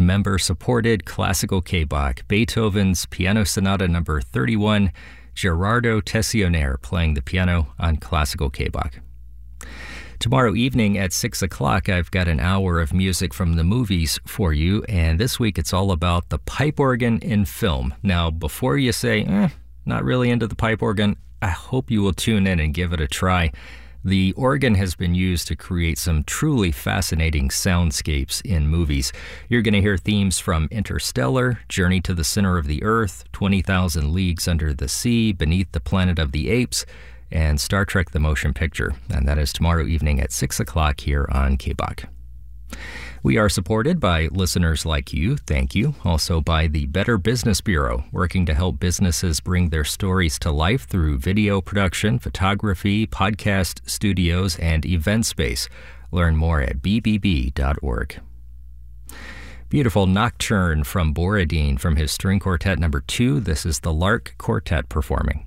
member-supported classical K-Bach, Beethoven's Piano Sonata No. 31, Gerardo Tessionaire playing the piano on classical K-Bach. Tomorrow evening at 6 o'clock, I've got an hour of music from the movies for you, and this week it's all about the pipe organ in film. Now, before you say, not really into the pipe organ, I hope you will tune in and give it a try. The organ has been used to create some truly fascinating soundscapes in movies. You're going to hear themes from Interstellar, Journey to the Center of the Earth, 20,000 Leagues Under the Sea, Beneath the Planet of the Apes, and Star Trek the Motion Picture. And that is tomorrow evening at 6 o'clock here on K-Bach. We are supported by listeners like you, thank you. Also by the Better Business Bureau, working to help businesses bring their stories to life through video production, photography, podcast studios, and event space. Learn more at bbb.org. Beautiful Nocturne from Borodin from his String Quartet No. 2. This is the Lark Quartet performing.